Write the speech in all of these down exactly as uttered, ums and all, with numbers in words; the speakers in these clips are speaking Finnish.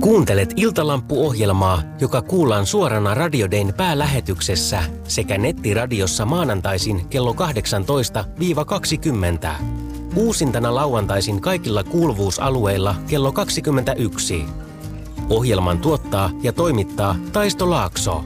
Kuuntelet Iltalampu-ohjelmaa, joka kuullaan suorana Radio Dayn päälähetyksessä sekä nettiradiossa maanantaisin kello kahdeksantoista kaksikymmentä. Uusintana lauantaisin kaikilla kuuluvuusalueilla kello kaksikymmentäyksi. Ohjelman tuottaa ja toimittaa Taisto Laakso.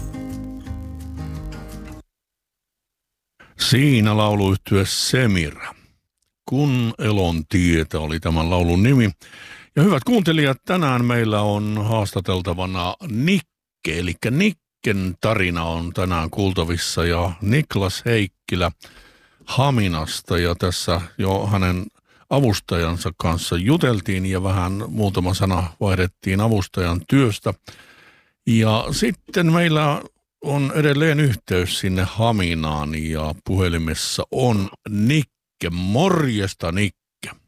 Siinä lauluyhtye Semira. Kun elon tietä oli tämän laulun nimi. Ja hyvät kuuntelijat, tänään meillä on haastateltavana Nikke, eli Nikken tarina on tänään kuultavissa ja Niklas Heikkilä Haminasta ja tässä jo hänen avustajansa kanssa juteltiin ja vähän muutama sana vaihdettiin avustajan työstä. Ja sitten meillä on edelleen yhteys sinne Haminaan ja puhelimessa on Nikke. Morjesta, Nikke.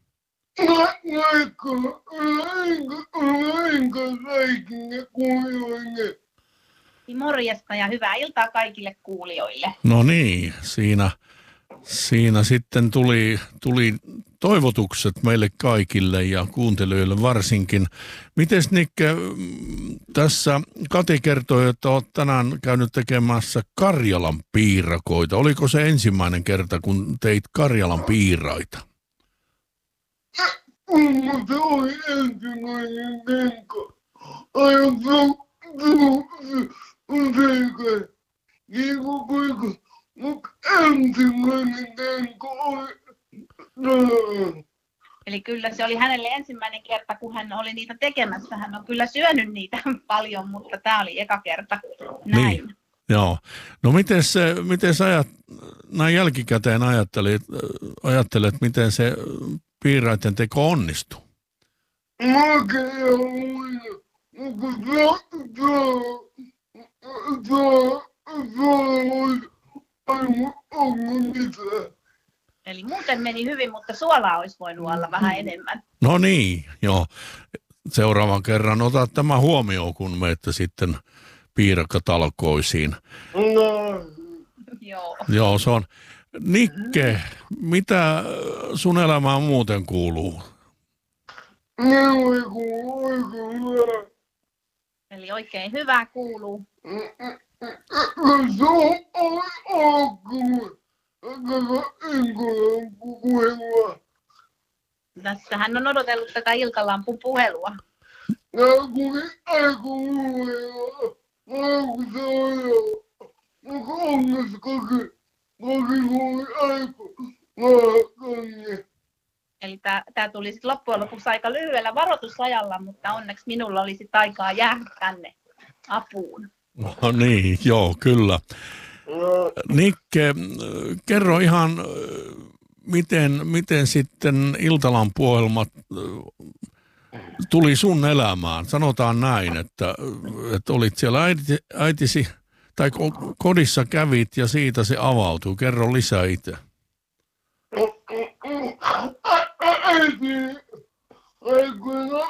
Morjesta ja hyvää iltaa kaikille kuulijoille. No niin, siinä, siinä sitten tuli, tuli toivotukset meille kaikille ja kuuntelijoille varsinkin. Mites Nikke, tässä Kati kertoi, että olet tänään käynyt tekemässä Karjalan piirakoita. Oliko se ensimmäinen kerta, kun teit Karjalan piiraita? Se oli ensimmäinen kenkä. Aion se niin kuin kuinka, mutta ensimmäinen kenkä oli. Eli kyllä se oli hänelle ensimmäinen kerta, kun hän oli niitä tekemässä. Hän on kyllä syönyt niitä paljon, mutta tämä oli eka kerta näin. Niin, joo. No miten se, miten sä ajat, näin jälkikäteen ajattelet, ajattelet, miten se piiraiden teko onnistui? Makea oli, mutta se oli aivan onko mitään. Eli muuten meni hyvin, mutta suolaa olisi voinut olla vähän enemmän. No niin, joo. Seuraavan kerran ota tämä huomioon, kun menette sitten piirakkatalkoisiin. No. Joo. Joo, se on. Nikke, mitä sun elämään muuten kuuluu? Minulle kuuluu oikein hyvä. Eli oikein hyvää kuuluu. Se on alkuun. Tässähän on odotellut tätä Iltalampun puhelua. Ja kun aiku mulle, aiku se on jo, mutta onneksi koki, koki mulle aiku, maakonne. Eli tämä tuli sitten loppujen lopuksi aika lyhyellä varoitusajalla, mutta onneksi minulla oli sitten aikaa jäädä tänne apuun. No niin, joo, kyllä. Nikke, kerro ihan, miten, miten sitten Iltalampu-ohjelmat tuli sun elämään? Sanotaan näin, että, että olit siellä äiti, äitisi tai kodissa kävit ja siitä se avautui. Kerro lisää itse. Äiti, aikoina,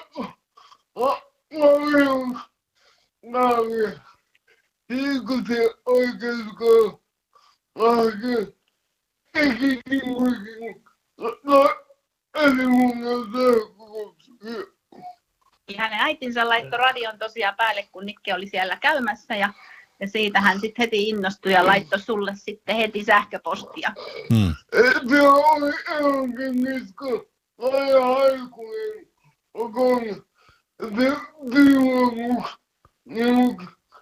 olen näin. Niin se oikeastaan lähti tekikin muikin. No, eli mun on tehty. Hänen äitinsä laittoi radion tosiaan päälle, kun Nikke oli siellä käymässä ja, ja siitä hän sitten heti innostui ja laittoi sulle sitten heti sähköpostia. Hmm. Se oli eläinkin niska aina aikuinen. Okon se tiimamus. Niin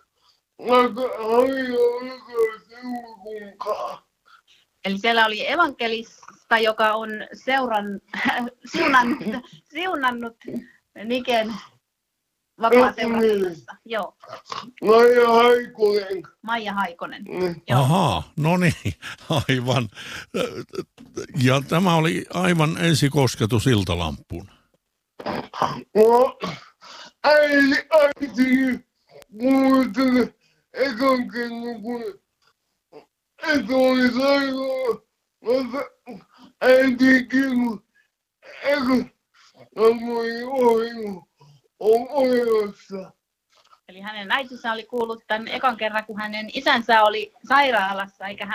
Eli siellä oli evankelista, joka on seuran, siunannut, siunannut Niken vapaaseurannassa. Joo. Maija Haikonen. Maija Haikonen. Mm. Ahaa, no niin, aivan. Ja tämä oli aivan ensikosketus Iltalampuun. No, äiti, äiti, muuten ekan kerran, kun et oli sairaan, mutta äitikin, ekan oli ohjelma, on olemassa. Eli hänen äitinsä oli kuullut tämän ekan kerran, kun hänen isänsä oli sairaalassa, eikä hän